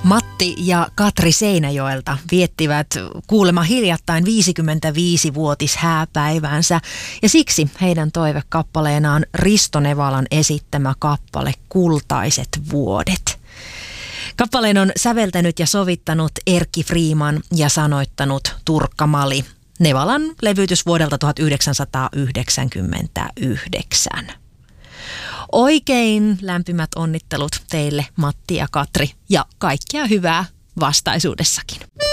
Matti ja Katri Seinäjoelta viettivät kuulemma hiljattain 55-vuotishääpäivänsä ja siksi heidän toivekappaleenaan on Risto Nevalan esittämä kappale Kultaiset vuodet. Kappaleen on säveltänyt ja sovittanut Erkki Freeman ja sanoittanut Turkka Mali. Nevalan levytys vuodelta 1999. Oikein lämpimät onnittelut teille Matti ja Katri ja kaikkea hyvää vastaisuudessakin.